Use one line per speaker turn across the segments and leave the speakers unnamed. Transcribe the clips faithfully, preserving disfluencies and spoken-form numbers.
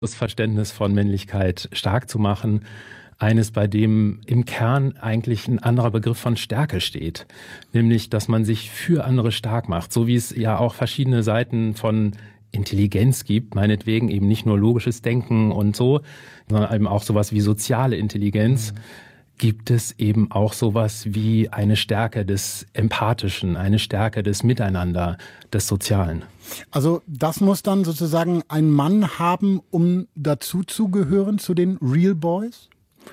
das Verständnis von Männlichkeit stark zu machen. Eines, bei dem im Kern eigentlich ein anderer Begriff von Stärke steht. Nämlich, dass man sich für andere stark macht. So wie es ja auch verschiedene Seiten von Intelligenz gibt, meinetwegen eben nicht nur logisches Denken und so, sondern eben auch sowas wie soziale Intelligenz. Mhm. Gibt es eben auch sowas wie eine Stärke des Empathischen, eine Stärke des Miteinander, des Sozialen.
Also das muss dann sozusagen ein Mann haben, um dazuzugehören zu den Real Boys?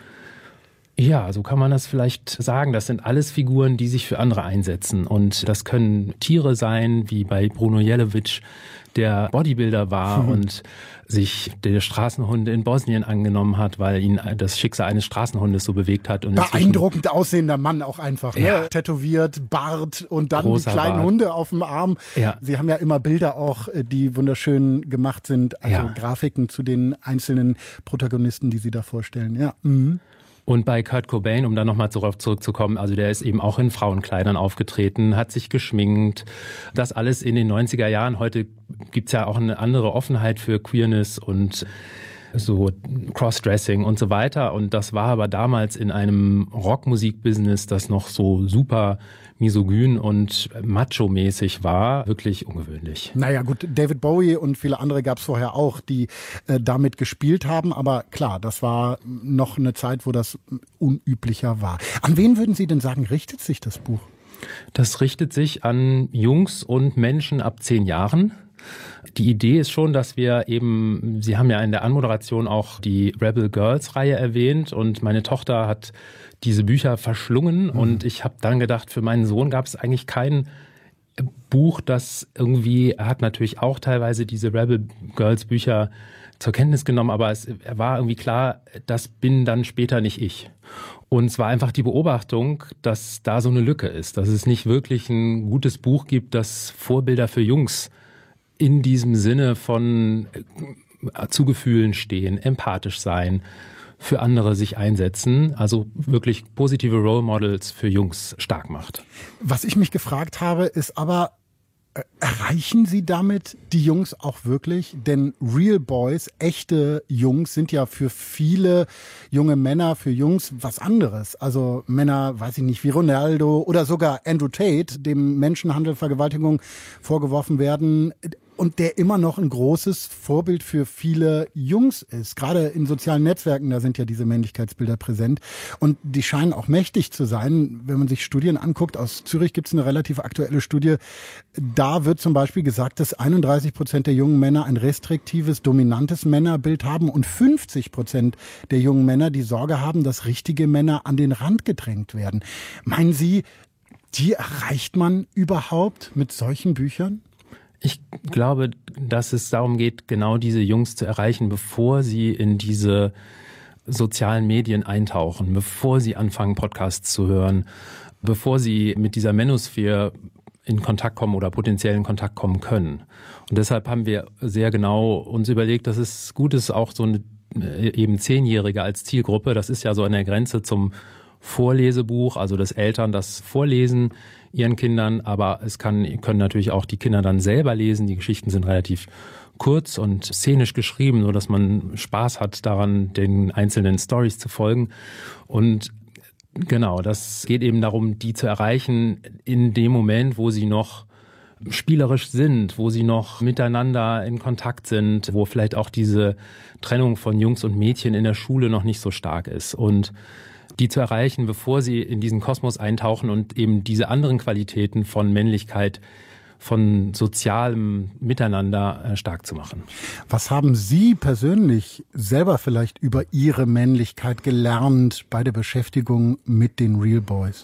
Ja, so kann man das vielleicht sagen. Das sind alles Figuren, die sich für andere einsetzen. Und das können Tiere sein, wie bei Bruno Jelowitsch, der Bodybuilder war mhm. und sich der Straßenhunde in Bosnien angenommen hat, weil ihn das Schicksal eines Straßenhundes so bewegt hat. Und
beeindruckend aussehender Mann auch einfach, ja. ne? Tätowiert, Bart und dann Großer die kleinen Bart. Hunde auf dem Arm. Ja. Sie haben ja immer Bilder auch, die wunderschön gemacht sind, also ja. Grafiken zu den einzelnen Protagonisten, die Sie da vorstellen. Ja. Mhm.
Und bei Kurt Cobain, um da nochmal zurückzukommen, also der ist eben auch in Frauenkleidern aufgetreten, hat sich geschminkt. Das alles in den neunziger Jahren. Heute gibt's ja auch eine andere Offenheit für Queerness und so Crossdressing und so weiter. Und das war aber damals in einem Rockmusikbusiness, das noch so super misogyn und macho-mäßig war, wirklich ungewöhnlich.
Naja gut, David Bowie und viele andere gab es vorher auch, die äh, damit gespielt haben. Aber klar, das war noch eine Zeit, wo das unüblicher war. An wen würden Sie denn sagen, richtet sich das Buch?
Das richtet sich an Jungs und Menschen ab zehn Jahren. Die Idee ist schon, dass wir eben, Sie haben ja in der Anmoderation auch die Rebel Girls Reihe erwähnt und meine Tochter hat diese Bücher verschlungen mhm. und ich habe dann gedacht, für meinen Sohn gab es eigentlich kein Buch, das irgendwie, er hat natürlich auch teilweise diese Rebel Girls Bücher zur Kenntnis genommen, aber es war irgendwie klar, das bin dann später nicht ich. Und es war einfach die Beobachtung, dass da so eine Lücke ist, dass es nicht wirklich ein gutes Buch gibt, das Vorbilder für Jungs in diesem Sinne von zu Gefühlen stehen, empathisch sein, für andere sich einsetzen, also wirklich positive Role Models für Jungs stark macht.
Was ich mich gefragt habe, ist aber, äh, erreichen Sie damit die Jungs auch wirklich? Denn Real Boys, echte Jungs, sind ja für viele junge Männer, für Jungs was anderes. Also Männer, weiß ich nicht, wie Ronaldo oder sogar Andrew Tate, dem Menschenhandel, Vergewaltigung vorgeworfen werden. Und der immer noch ein großes Vorbild für viele Jungs ist. Gerade in sozialen Netzwerken, da sind ja diese Männlichkeitsbilder präsent. Und die scheinen auch mächtig zu sein. Wenn man sich Studien anguckt, aus Zürich gibt es eine relativ aktuelle Studie. Da wird zum Beispiel gesagt, dass einunddreißig Prozent der jungen Männer ein restriktives, dominantes Männerbild haben und fünfzig Prozent der jungen Männer die Sorge haben, dass richtige Männer an den Rand gedrängt werden. Meinen Sie, die erreicht man überhaupt mit solchen Büchern?
Ich glaube, dass es darum geht, genau diese Jungs zu erreichen, bevor sie in diese sozialen Medien eintauchen, bevor sie anfangen, Podcasts zu hören, bevor sie mit dieser Manosphere in Kontakt kommen oder potenziell in Kontakt kommen können. Und deshalb haben wir sehr genau uns überlegt, dass es gut ist, auch so eine eben Zehnjährige als Zielgruppe, das ist ja so an der Grenze zum Vorlesebuch, also dass Eltern das vorlesen ihren Kindern, aber es kann, können natürlich auch die Kinder dann selber lesen. Die Geschichten sind relativ kurz und szenisch geschrieben, so dass man Spaß hat daran, den einzelnen Storys zu folgen. Und genau, das geht eben darum, die zu erreichen in dem Moment, wo sie noch spielerisch sind, wo sie noch miteinander in Kontakt sind, wo vielleicht auch diese Trennung von Jungs und Mädchen in der Schule noch nicht so stark ist. Und die zu erreichen, bevor sie in diesen Kosmos eintauchen und eben diese anderen Qualitäten von Männlichkeit, von sozialem Miteinander stark zu machen.
Was haben Sie persönlich selber vielleicht über Ihre Männlichkeit gelernt bei der Beschäftigung mit den Real Boys?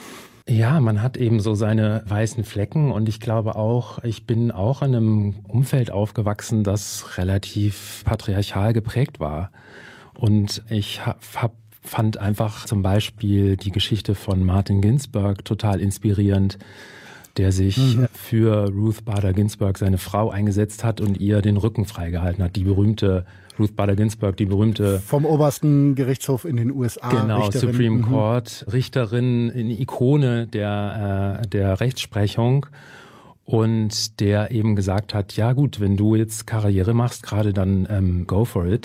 Ja, man hat eben so seine weißen Flecken und ich glaube auch, ich bin auch in einem Umfeld aufgewachsen, das relativ patriarchal geprägt war. Und ich habe hab fand einfach zum Beispiel die Geschichte von Martin Ginsburg total inspirierend, der sich mhm. für Ruth Bader Ginsburg, seine Frau, eingesetzt hat und ihr den Rücken freigehalten hat. Die berühmte Ruth Bader Ginsburg, die berühmte...
Vom obersten Gerichtshof in den U S A.
Genau,
Richterin.
Supreme
mhm.
Court, Richterin, eine Ikone der, äh, der Rechtsprechung. Und der eben gesagt hat, ja gut, wenn du jetzt Karriere machst, gerade dann ähm, go for it.